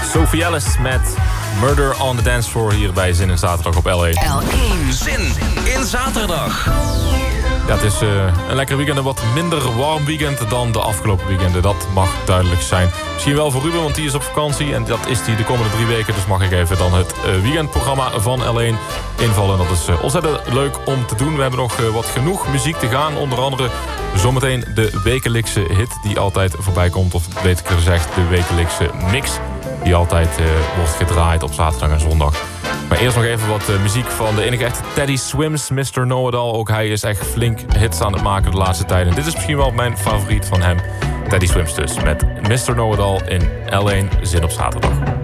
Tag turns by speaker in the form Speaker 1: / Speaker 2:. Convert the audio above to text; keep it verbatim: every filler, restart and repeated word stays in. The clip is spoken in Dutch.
Speaker 1: Sophie Ellis met Murder on the Dance Floor hier bij Zin in Zaterdag op L A.
Speaker 2: L één Zin in Zaterdag.
Speaker 1: Ja, het is uh, een lekker weekend, een wat minder warm weekend dan de afgelopen weekenden. Dat mag duidelijk zijn. Misschien wel voor Ruben, want die is op vakantie. En dat is die de komende drie weken. Dus mag ik even dan het uh, weekendprogramma van L één invallen. Dat is uh, ontzettend leuk om te doen. We hebben nog uh, wat genoeg muziek te gaan. Onder andere zometeen de wekelijkse hit die altijd voorbij komt. Of beter gezegd de wekelijkse mix die altijd uh, wordt gedraaid op zaterdag en zondag. Maar eerst nog even wat uh, muziek van de enige echte Teddy Swims, mister Know-It-All. Ook hij is echt flink hits aan het maken de laatste tijd. En dit is misschien wel mijn favoriet van hem. Teddy Swims dus, met mister Know-It-All in L één Zin op Zaterdag.